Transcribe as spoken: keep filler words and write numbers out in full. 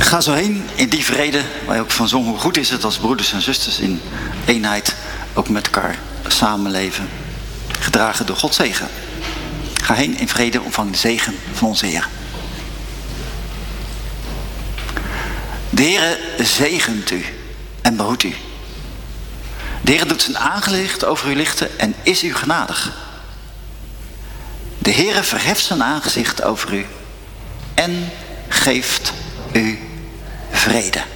Ga zo heen in die vrede, waar je ook van zong. Hoe goed is het als broeders en zusters in eenheid ook met elkaar samenleven. Gedragen door Gods zegen. Ga heen in vrede, ontvang de zegen van onze Heer. De Heere zegent u en behoedt u. De Heere doet zijn aangezicht over u lichten en is u genadig. De Heere verheft zijn aangezicht over u en geeft u vrede.